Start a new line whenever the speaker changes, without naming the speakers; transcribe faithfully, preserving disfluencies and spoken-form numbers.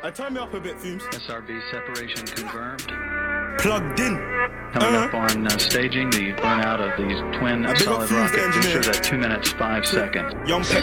I turn me up a bit, Fumes.
S R B separation confirmed.
Plugged in.
Coming
Uh-huh.
up on uh, staging the burnout of these twin
I big up
solid
Fumes,
rocket
the engineer.
boosters at two minutes five seconds.
Young Pet